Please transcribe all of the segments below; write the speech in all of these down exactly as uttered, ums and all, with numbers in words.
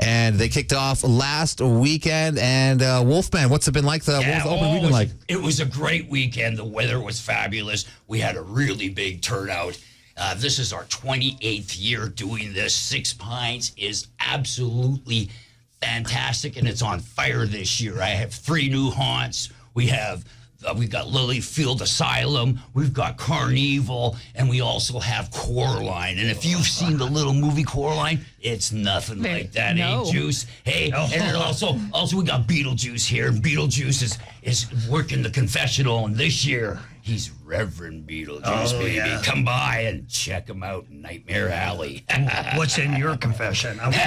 and they kicked off last weekend. And uh, Wolfman, what's it been like? The, yeah, what was the open oh, weekend like? It was a great weekend. The weather was fabulous. We had a really big turnout. Uh, this is our twenty-eighth year doing this. Six Pines is absolutely fantastic, and it's on fire this year. I have three new haunts. We have uh, we've got Lilyfield Asylum, we've got Carnival, and we also have Coraline. And if you've seen the little movie Coraline, it's nothing There- like that, no. eh, Juice? Hey, and then also also we got Beetlejuice here, and Beetlejuice is is working the confessional, and this year he's Reverend Beetlejuice, Oh, baby. yeah. Come by and check him out in Nightmare Alley. What's in your confession? I want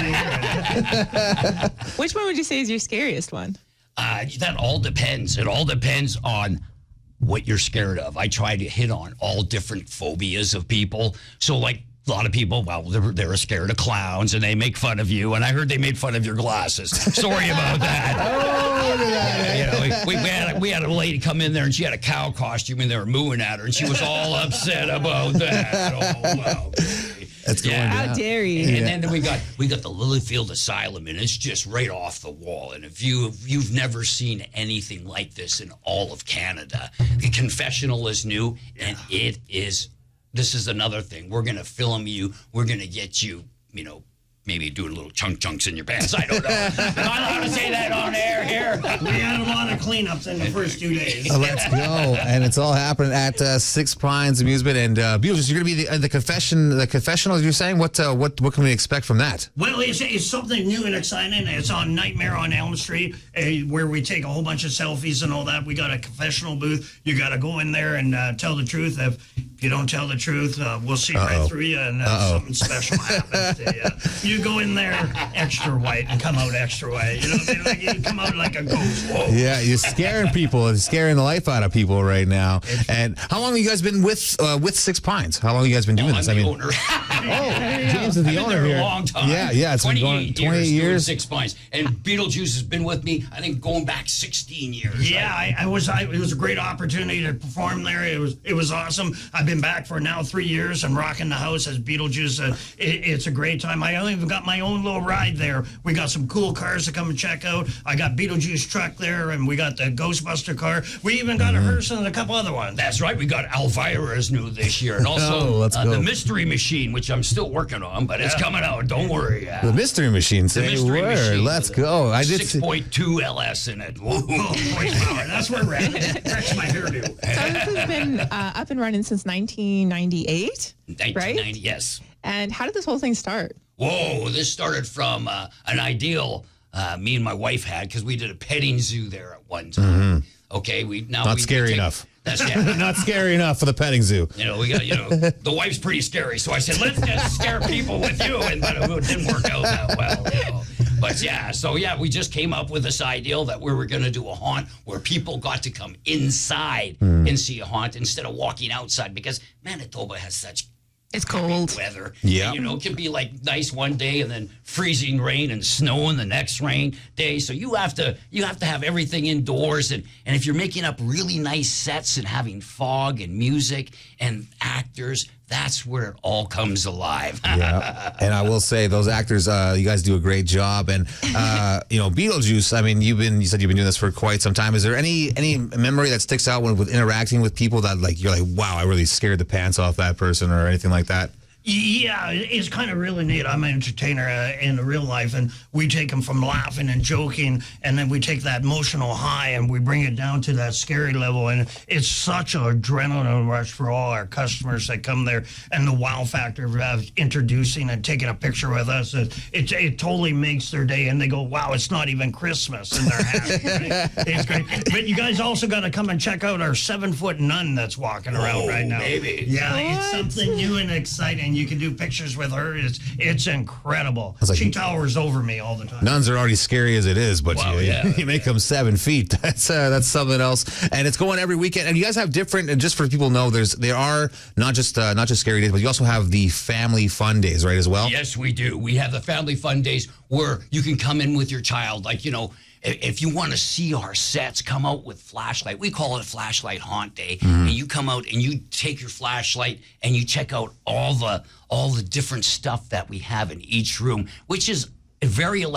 to hear it. Which one would you say is your scariest one? Uh, that all depends. It all depends on what you're scared of. I try to hit on all different phobias of people. So, like, a lot of people, well, they're, they're scared of clowns, and they make fun of you. And I heard they made fun of your glasses. Sorry about that. Oh, look at that. You know, we, we, we, had a, we had a lady come in there, and she had a cow costume, and they were mooing at her, and she was all upset about that. Oh, wow. That's going Yeah. down. How dare you? And then we got we got the Lilyfield Asylum, and it's just right off the wall. And if you if you've never seen anything like this in all of Canada, the confessional is new, and it is. This is another thing. We're gonna film you. We're gonna get you. You know. Maybe doing little chunk chunks in your pants. I don't know. Am I allowed to say that on air here? We had a lot of cleanups in the first two days. Uh, Let's go. And it's all happening at uh, Six Pines Amusement. And uh, Beetlejuice, you're going to be the, uh, the confession, the confessional, you're saying? What, uh, what what can we expect from that? Well, it's, it's something new and exciting. It's on Nightmare on Elm Street, uh, where we take a whole bunch of selfies and all that. We got a confessional booth. You got to go in there and uh, tell the truth. If you don't tell the truth, uh, we'll see Uh-oh. right through you, and uh, Uh-oh. something special happens to you. You go in there extra white and come out extra white. You know what I mean? Like you come out like a ghost. Whoa. Yeah, you're scaring people. You're scaring the life out of people right now. And how long have you guys been with uh, with Six Pines? How long have you guys been doing I'm this? the I mean, owner. oh, James is the I've been owner there here. a long time. Yeah, yeah, it's been going twenty-eight twenty years. doing years. Six Pines, and Beetlejuice has been with me. I think going back sixteen years. Yeah, I, I was. I, it was a great opportunity to perform there. It was. It was awesome. I've been back for now three years. I'm rocking the house as Beetlejuice. Uh, it, it's a great time. I even got my own little ride there. We got some cool cars to come and check out. I got Beetlejuice truck there, and we got the Ghostbuster car. We even got a hearse and a couple other ones. That's right. We got Elvira is new this year, and also Oh, let's uh, go. the Mystery Machine, which I'm still working on, but it's coming out. Don't worry. Yeah. The Mystery Machine. Say The Mystery word. Machine. Let's go. I did. six see- point two L S in it. Woo. Oh, horsepower. That's where we're at. That's my hairdo. So this has been uh, up and running since nineteen ninety-eight, nineteen ninety, right? yes. And how did this whole thing start? Whoa, this started from uh, an ideal uh, me and my wife had, because we did a petting zoo there at one time. Okay, we now Not we scary take- enough. That's yeah. Not scary enough for the petting zoo. You know, we got, you know, the wife's pretty scary. So I said, let's just scare people with you. And but it didn't work out that well, you know. But yeah, so yeah, we just came up with this ideal that we were going to do a haunt where people got to come inside and see a haunt instead of walking outside, because Manitoba has such It's cold. weather. Yeah. You know, it can be like nice one day and then freezing rain and snowing the next rain day. So you have to you have to have everything indoors, and and if you're making up really nice sets and having fog and music and actors, that's where it all comes alive. Yeah, and I will say those actors, uh, you guys do a great job. And uh, you know, Beetlejuice. I mean, you've been you said you've been doing this for quite some time. Is there any any memory that sticks out when with interacting with people that like you're like, wow, I really scared the pants off that person, or anything like that? Yeah, it's kind of really neat. I'm an entertainer uh, in the real life, and we take them from laughing and joking, and then we take that emotional high and we bring it down to that scary level. And it's such an adrenaline rush for all our customers that come there, and the wow factor of uh, introducing and taking a picture with us. It, it, it totally makes their day, and they go, wow, it's not even Christmas, and they're happy. Right? It's great. But you guys also got to come and check out our seven-foot nun that's walking around Oh, right now. baby. Yeah, it's What? something new and exciting. You can do pictures with her. It's it's incredible. was like- She towers over me all the time. Nuns are already scary as it is, but Wow, you, yeah. you make them seven feet. That's uh, that's something else. And it's going every weekend. And you guys have different. And just for people to know, there's there are not just uh, not just scary days, but you also have the family fun days, right? As well. Yes, we do. We have the family fun days where you can come in with your child. Like, you know, if, if you want to see our sets, come out with flashlight. We call it Flashlight Haunt Day. And you come out and you take your flashlight and you check out all the all the different stuff that we have in each room, which is very